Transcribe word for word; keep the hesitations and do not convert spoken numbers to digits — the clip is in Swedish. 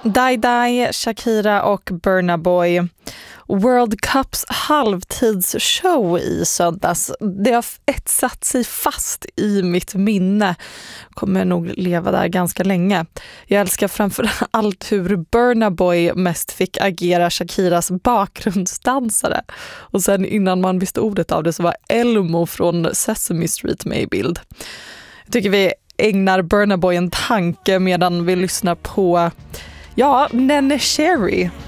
Die Die, Shakira och Burna Boy. World Cups halvtidsshow i söndags. Det har etsat sig fast i mitt minne. Kommer nog leva där ganska länge. Jag älskar framför allt hur Burna Boy mest fick agera Shakiras bakgrundsdansare. Och sen innan man visste ordet av det så var Elmo från Sesame Street med i bild. Jag tycker vi ägnar Burna Boy en tanke medan vi lyssnar på ja, Nene Cherry.